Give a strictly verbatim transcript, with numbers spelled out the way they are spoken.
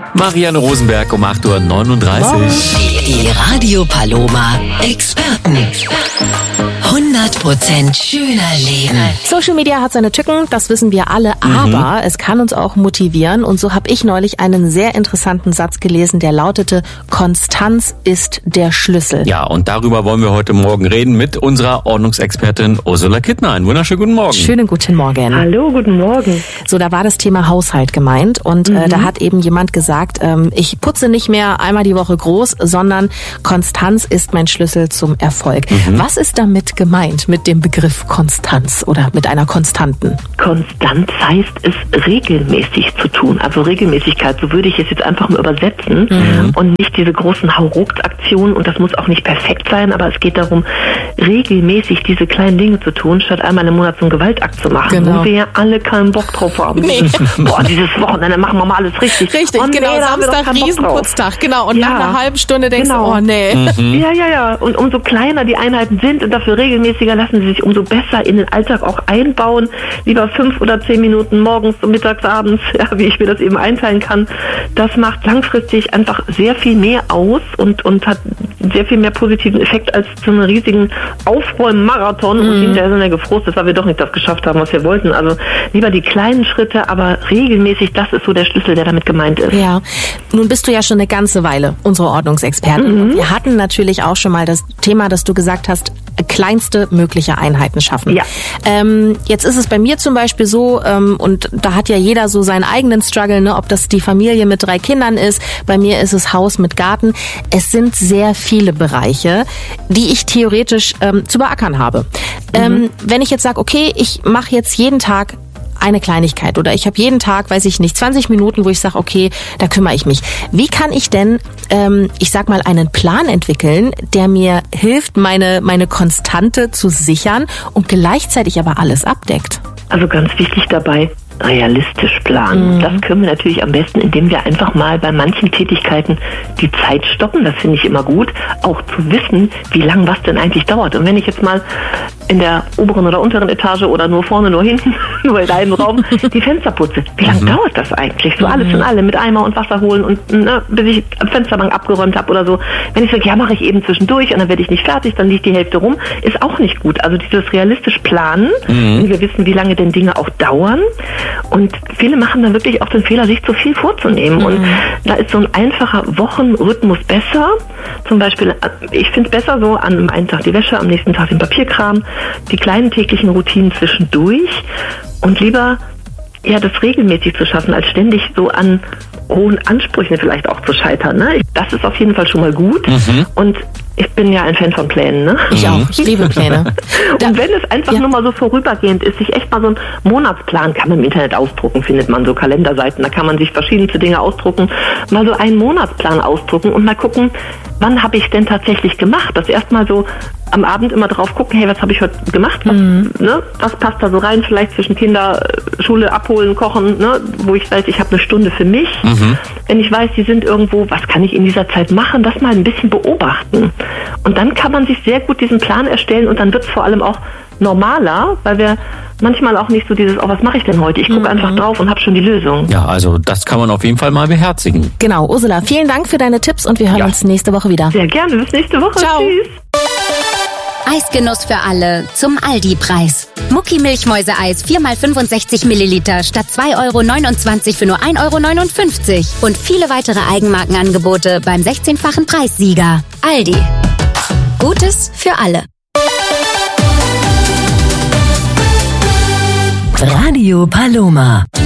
Marianne Rosenberg um acht Uhr neununddreißig. Die Radio Paloma Experten. hundert Prozent schöner Leben. Social Media hat seine Tücken, das wissen wir alle, Mhm. aber es kann uns auch motivieren. Und so habe ich neulich einen sehr interessanten Satz gelesen, der lautete: Konstanz ist der Schlüssel. Ja, und darüber wollen wir heute Morgen reden mit unserer Ordnungsexpertin Ursula Kittner. Einen wunderschönen guten Morgen. Schönen guten Morgen. Hallo, guten Morgen. So, da war das Thema Haushalt gemeint und Mhm. äh, da hat eben jemand gesagt, ähm, ich putze nicht mehr einmal die Woche groß, sondern Konstanz ist mein Schlüssel zum Erfolg. Mhm. Was ist damit gemeint, mit dem Begriff Konstanz oder mit einer Konstanten? Konstanz heißt es, regelmäßig zu tun. Also Regelmäßigkeit, so würde ich es jetzt einfach mal übersetzen. Mhm. Und nicht diese großen Hauruck-Aktionen. Und das muss auch nicht perfekt sein, aber es geht darum, regelmäßig diese kleinen Dinge zu tun, statt einmal im Monat so einen Gewaltakt zu machen. Genau. Wo wir ja alle keinen Bock drauf haben. Nee. Boah, dieses Wochenende machen wir mal alles richtig. Richtig, Oh, nee, genau, da haben wir doch Samstag keinen Bock drauf. Riesenputztag, genau. Und Ja. nach einer halben Stunde denkst Genau. du, oh nee. Mhm. Ja, ja, ja. Und umso kleiner die Einheiten sind und dafür regelmäßiger, lassen sie sich umso besser in den Alltag auch einbauen. Lieber fünf oder zehn Minuten morgens, mittags, abends, ja, wie ich mir das eben einteilen kann. Das macht langfristig einfach sehr viel mehr aus und, und hat sehr viel mehr positiven Effekt als so einen riesigen Aufräumen-Marathon und hinterher sind wir gefrustet, weil wir doch nicht das geschafft haben, was wir wollten. Also lieber die kleinen Schritte, aber regelmäßig, das ist so der Schlüssel, der damit gemeint ist. Ja, nun bist du ja schon eine ganze Weile unsere Ordnungsexpertin. Mhm. Und wir hatten natürlich auch schon mal das Thema, dass du gesagt hast, kleinste mögliche Einheiten schaffen. Ja. Ähm, jetzt ist es bei mir zum Beispiel so, ähm, und da hat ja jeder so seinen eigenen Struggle, ne, ob das die Familie mit drei Kindern ist, bei mir ist es Haus mit Garten. Es sind sehr viele Bereiche, die ich theoretisch ähm, zu beackern habe. Ähm, wenn ich jetzt sage, okay, ich mache jetzt jeden Tag eine Kleinigkeit oder ich habe jeden Tag, weiß ich nicht, zwanzig Minuten, wo ich sage, okay, da kümmere ich mich. Wie kann ich denn, ähm, ich sag mal, einen Plan entwickeln, der mir hilft, meine, meine Konstante zu sichern und gleichzeitig aber alles abdeckt? Also ganz wichtig dabei, realistisch planen. Mhm. Das können wir natürlich am besten, indem wir einfach mal bei manchen Tätigkeiten die Zeit stoppen. Das finde ich immer gut. Auch zu wissen, wie lang was denn eigentlich dauert. Und wenn ich jetzt mal in der oberen oder unteren Etage oder nur vorne, nur hinten, nur in einem Raum die Fenster putze, wie lange Mhm. dauert das eigentlich? So alles in allem mit Eimer und Wasser holen und ne, bis ich Fensterbank abgeräumt habe oder so. Wenn ich sage, ja, mache ich eben zwischendurch und dann werde ich nicht fertig, dann liegt die Hälfte rum, ist auch nicht gut. Also dieses realistisch planen, Mhm. wenn wir wissen, wie lange denn Dinge auch dauern. Und viele machen dann wirklich auch den Fehler, sich zu viel vorzunehmen. Und da ist so ein einfacher Wochenrhythmus besser. Zum Beispiel, ich finde es besser so, an einem Tag die Wäsche, am nächsten Tag den Papierkram, die kleinen täglichen Routinen zwischendurch und lieber ja, das regelmäßig zu schaffen, als ständig so an hohen Ansprüchen vielleicht auch zu scheitern. Ne? Das ist auf jeden Fall schon mal gut. Mhm. Und ich bin ja ein Fan von Plänen. Ne? Ich auch, ich liebe Pläne. Und wenn es einfach Ja. nur mal so vorübergehend ist, sich echt mal so einen Monatsplan, kann man im Internet ausdrucken, findet man so Kalenderseiten, da kann man sich verschiedenste Dinge ausdrucken, mal so einen Monatsplan ausdrucken und mal gucken, wann habe ich es denn tatsächlich gemacht? Das erstmal so am Abend immer drauf gucken, hey, was habe ich heute gemacht? Was, ne, was passt da so rein? Vielleicht zwischen Kinder, Schule abholen, kochen, ne, wo ich weiß, ich habe eine Stunde für mich. Mhm. Wenn ich weiß, die sind irgendwo, was kann ich in dieser Zeit machen? Das mal ein bisschen beobachten. Und dann kann man sich sehr gut diesen Plan erstellen und dann wird es vor allem auch normaler, weil wir manchmal auch nicht so dieses, oh, was mache ich denn heute? Ich gucke einfach drauf und habe schon die Lösung. Ja, also das kann man auf jeden Fall mal beherzigen. Genau, Ursula, vielen Dank für deine Tipps und wir hören Ja. uns nächste Woche wieder. Sehr gerne, bis nächste Woche. Ciao. Tschüss. Eisgenuss für alle zum Aldi-Preis. Mucki-Milchmäuse-Eis vier mal fünfundsechzig Milliliter statt zwei Euro neunundzwanzig für nur ein Euro neunundfünfzig. Und viele weitere Eigenmarkenangebote beim sechzehnfachen Preissieger. Aldi. Gutes für alle. Radio Paloma.